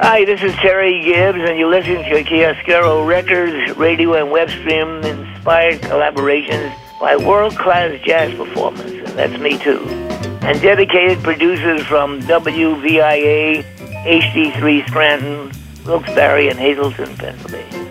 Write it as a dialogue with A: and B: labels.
A: Hi, this is Terry Gibbs, and you're listening to Chiaroscuro Records, radio and web stream inspired collaborations by world-class jazz performers, and that's me too. And dedicated producers from WVIA, HD3 Scranton, Wilkes-Barre, and Hazleton, Pennsylvania.